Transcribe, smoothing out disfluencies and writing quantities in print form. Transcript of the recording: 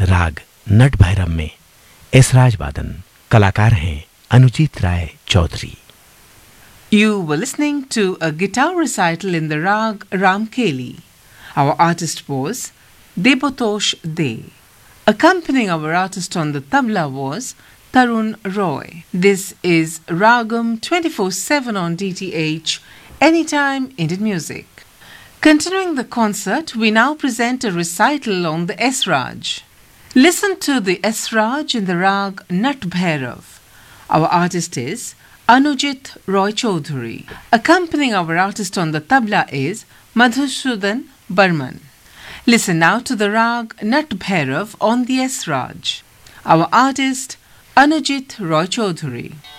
राग नट भैरव में एसराज वादन, कलाकार हैं अनुजीत राय Chaudhary. You were listening to a guitar recital in the rag Ramkeli. Our artist was Debotosh De. Accompanying our artist on the tabla was Tarun Roy. This is Ragam 24/7 on DTH, Anytime Indian Music. Continuing the concert, we now present a recital on the Esraj. Listen to the Esraj in the rag Nat Bhairav. Our artist is Anujit Roy Chaudhary. Accompanying our artist on the tabla is Madhusudan Burman. Listen now to the rag Nat Bhairav on the Esraj. Our artist Anujit Roy Chaudhary.